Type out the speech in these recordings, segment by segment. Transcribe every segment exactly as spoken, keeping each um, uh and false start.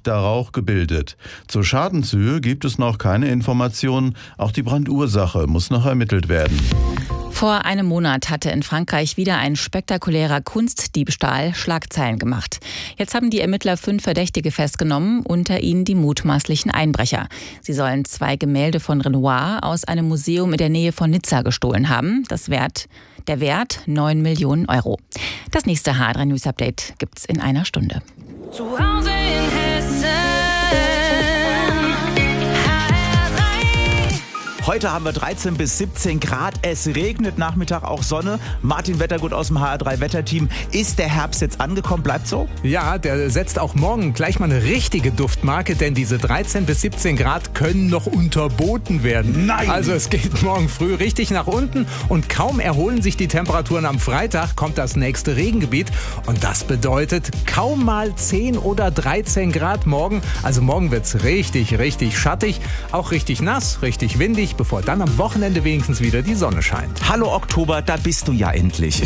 dichter Rauch gebildet. Zur Schadenshöhe gibt es noch keine Informationen. Auch die Brandursache muss noch ermittelt werden. Vor einem Monat hatte in Frankreich wieder ein spektakulärer Kunstdiebstahl Schlagzeilen gemacht. Jetzt haben die Ermittler fünf Verdächtige festgenommen, unter ihnen die mutmaßlichen Einbrecher. Sie sollen zwei Gemälde von Renoir aus einem Museum in der Nähe von Nizza gestohlen haben. Das Wert, der Wert neun Millionen Euro. Das nächste H drei News Update gibt's in einer Stunde. Zu Hause in Hessen. Heute haben wir dreizehn bis siebzehn Grad, es regnet, Nachmittag auch Sonne. Martin Wettergut aus dem H R drei Wetterteam. Ist der Herbst jetzt angekommen? Bleibt so? Ja, der setzt auch morgen gleich mal eine richtige Duftmarke, denn diese dreizehn bis siebzehn Grad können noch unterboten werden. Nein! Also es geht morgen früh richtig nach unten und kaum erholen sich die Temperaturen am Freitag, kommt das nächste Regengebiet. Und das bedeutet kaum mal zehn oder dreizehn Grad morgen. Also morgen wird's richtig, richtig schattig, auch richtig nass, richtig windig, bevor dann am Wochenende wenigstens wieder die Sonne scheint. Hallo Oktober, da bist du ja endlich.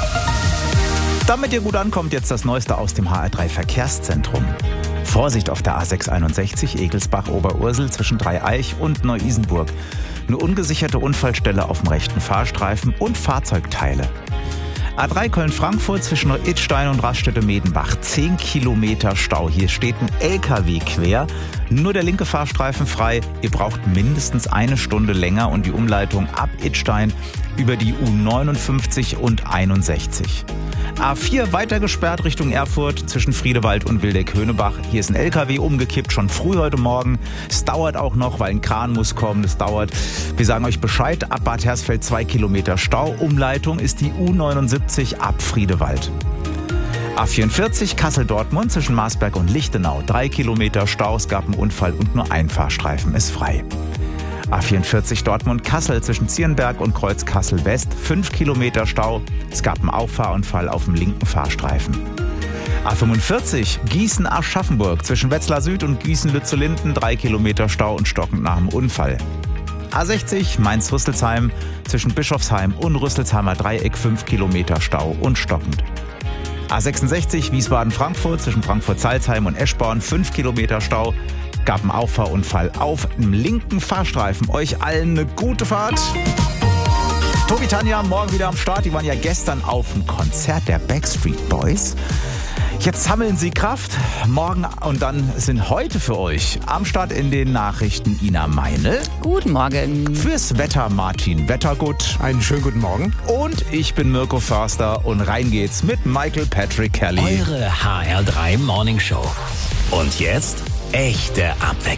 Damit ihr gut ankommt, jetzt das Neueste aus dem H R drei Verkehrszentrum. Vorsicht auf der A sechs einundsechzig Egelsbach-Oberursel zwischen Dreieich und Neu-Isenburg. Eine ungesicherte Unfallstelle auf dem rechten Fahrstreifen und Fahrzeugteile. A drei Köln-Frankfurt zwischen Neuidstein und Raststätte-Medenbach. zehn Kilometer Stau. Hier steht ein L K W quer. Nur der linke Fahrstreifen frei. Ihr braucht mindestens eine Stunde länger und die Umleitung ab Idstein über die U neunundfünfzig und einundsechzig. A vier weiter gesperrt Richtung Erfurt zwischen Friedewald und Wildeck-Höhnebach. Hier ist ein L K W umgekippt, schon früh heute Morgen. Es dauert auch noch, weil ein Kran muss kommen. Es dauert. Wir sagen euch Bescheid. Ab Bad Hersfeld zwei Kilometer Stau. Umleitung ist die U neunundsiebzig ab Friedewald. A vierundvierzig Kassel-Dortmund zwischen Marsberg und Lichtenau. Drei Kilometer Stau. Es gab einen Unfall und nur ein Fahrstreifen ist frei. A vierundvierzig Dortmund-Kassel zwischen Zierenberg und Kreuz Kassel-West. Fünf Kilometer Stau. Es gab einen Auffahrunfall auf dem linken Fahrstreifen. A fünfundvierzig Gießen-Aschaffenburg zwischen Wetzlar Süd und Gießen-Lützellinden. Drei Kilometer Stau und stockend nach dem Unfall. A sechzig Mainz-Rüsselsheim zwischen Bischofsheim und Rüsselsheimer Dreieck. Fünf Kilometer Stau und stockend. A sechsundsechzig Wiesbaden-Frankfurt zwischen Frankfurt-Salzheim und Eschborn. Fünf Kilometer Stau. Gab einen Auffahrunfall auf dem linken Fahrstreifen. Euch allen eine gute Fahrt. Tobi, Tanja, morgen wieder am Start. Die waren ja gestern auf dem Konzert der Backstreet Boys. Jetzt sammeln sie Kraft. Morgen und dann sind heute für euch am Start in den Nachrichten Ina Meinl. Guten Morgen. Fürs Wetter Martin Wettergut. Einen schönen guten Morgen. Und ich bin Mirko Förster und rein geht's mit Michael Patrick Kelly. Eure H R drei Morning Show. Und jetzt echte Abwechslung.